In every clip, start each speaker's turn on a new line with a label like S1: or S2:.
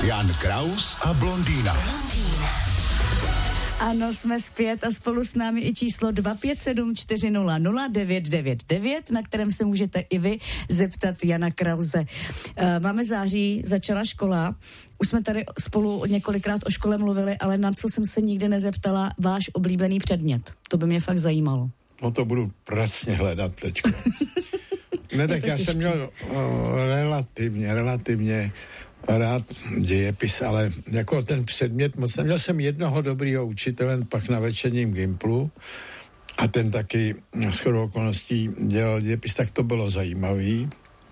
S1: Jan Kraus a blondýna.
S2: Ano, jsme zpět a spolu s námi i číslo 257-400-999, na kterém se můžete i vy zeptat Jana Krause. Máme září, začala škola, už jsme tady spolu několikrát o škole mluvili, ale na co jsem se nikdy nezeptala, váš oblíbený předmět. To by mě fakt zajímalo.
S3: No to budu pracně hledat teďko. Ne, tak já jsem měl relativně rád dějepis, ale jako ten předmět moc neměl. Jsem jednoho dobrýho učitele pak na večerním Gimplu a ten taky shodou okolností dělal dějepis, tak to bylo zajímavý.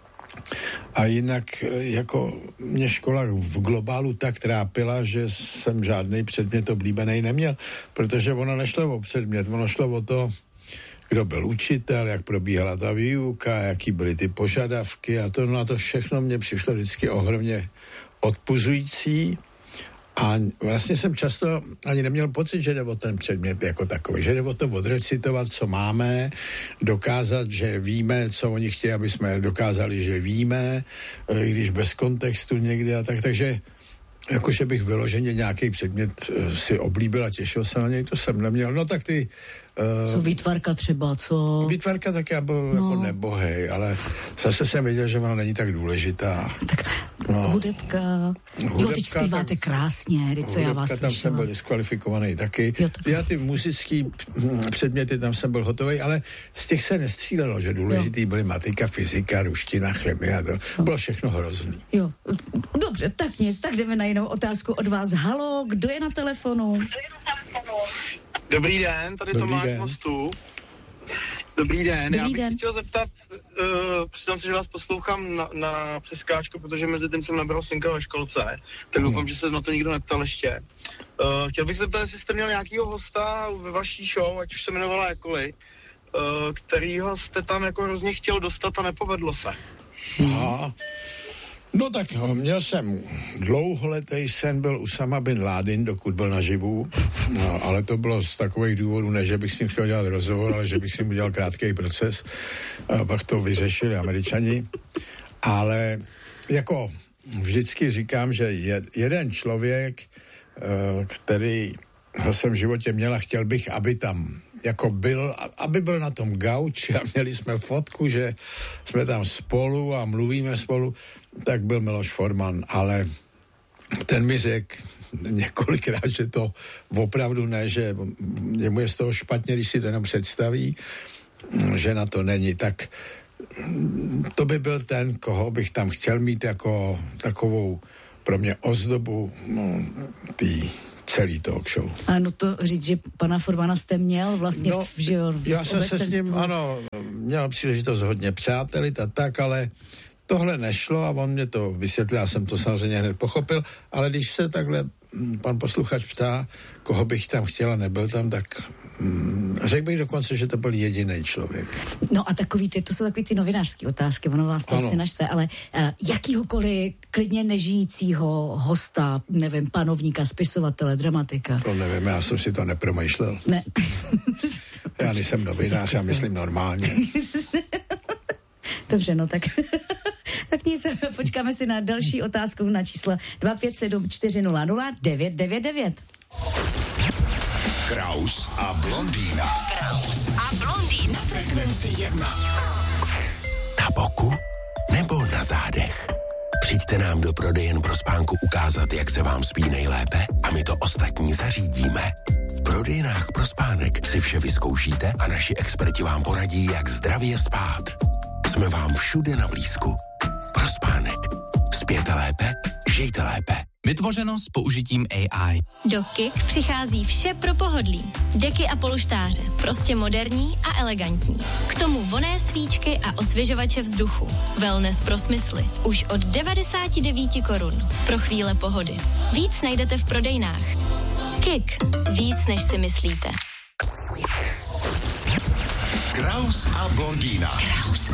S3: A jinak jako mě škola v globálu tak trápila, že jsem žádný předmět oblíbený neměl, protože ono nešlo o předmět, ono šlo o to, kdo byl učitel, jak probíhala ta výuka, jaký byly ty požadavky a to, no a to všechno mě přišlo vždycky ohromně odpuzující a vlastně jsem často ani neměl pocit, že jde o ten předmět jako takový, že jde o to odrecitovat, co máme, dokázat, že víme, co oni chtějí, aby jsme dokázali, že víme, i když bez kontextu někdy a tak, takže jakože bych vyloženě nějaký předmět si oblíbil a těšil se na něj, to jsem neměl. No tak ty...
S2: Co výtvarka třeba, co...
S3: Výtvarka tak já byl jako nebohej, ale zase jsem věděl, že ona není tak důležitá.
S2: Tak hudebka... Jo, teď zpíváte krásně, teď to já vás
S3: tam jsem byl diskvalifikovaný taky. Já ty muzický předměty, tam jsem byl hotový, ale z těch se nestřílelo, že důležitý byly matika, fyzika, ruština, chemie a to bylo všechno hrozný.
S2: Jo, dobře, tak nic, tak jdeme na jinou otázku od vás. Halo, kdo je na telefonu?
S4: Dobrý den, tady Tomáš Mostu. Dobrý den, já bych se chtěl zeptat, přiznám se, že vás poslouchám na přeskáčku, protože mezi tím jsem nabral synka ve školce, tak doufám, že se na to nikdo neptal ještě. Chtěl bych se zeptat, jestli jste měl nějakýho hosta ve vaší show, ať už se jmenovala jakkoliv, kterýho jste tam jako hrozně chtěl dostat a nepovedlo se.
S3: Aha. No tak měl jsem dlouholetý sen, byl Usama bin Laden, dokud byl naživu, no, ale to bylo z takových důvodů, ne, že bych s ním chtěl dělat rozhovor, ale že bych si mu dělal krátký proces, a pak to vyřešili Američani, ale jako vždycky říkám, že jeden člověk, který ho jsem v životě měl a chtěl bych, aby tam jako byl, aby byl na tom gauči a měli jsme fotku, že jsme tam spolu a mluvíme spolu, tak byl Miloš Forman, ale ten mi řekl několikrát, že to opravdu ne, že mu je z toho špatně, když si to jenom představí, že na to není, tak to by byl ten, koho bych tam chtěl mít jako takovou pro mě ozdobu celý talk show.
S2: Ano, to říct, že pana Formana jste měl vlastně
S3: já jsem se s ním, měl příležitost hodně přátelit a tak, ale tohle nešlo a on mě to vysvětlil, já jsem to samozřejmě hned pochopil, ale když se takhle pan posluchač ptá, koho bych tam chtěl a nebyl tam, tak řekl bych dokonce, že to byl jediný člověk.
S2: No a to jsou takový ty novinářské otázky, ono vás to asi naštve, ale jakýhokoliv klidně nežijícího hosta, nevím, panovníka, spisovatele, dramatika.
S3: To nevím, já jsem si to nepromýšlel.
S2: Ne.
S3: Já nejsem novinář, já myslím normálně.
S2: Dobře, no tak... Tak nic, počkáme si na další otázku na číslo 257-400-999.
S1: Kraus a blondýna.
S5: Kraus a blondýna.
S1: Na frekvenci 1.
S6: Na boku nebo na zádech? Přijďte nám do prodejen Pro Spánku ukázat, jak se vám spí nejlépe a my to ostatní zařídíme. V prodejnách Pro Spánek si vše vyzkoušíte a naši experti vám poradí, jak zdravě spát. Jsme vám všude na blízku. Pro Spánek. Spěte lépe, žijte lépe.
S7: Vytvořeno s použitím AI.
S8: Do KIK přichází vše pro pohodlí. Deky a polštáře. Prostě moderní a elegantní. K tomu vonné svíčky a osvěžovače vzduchu. Wellness pro smysly. Už od 99 korun. Pro chvíle pohody. Víc najdete v prodejnách. KIK. Víc, než si myslíte.
S1: Kraus a blondýna.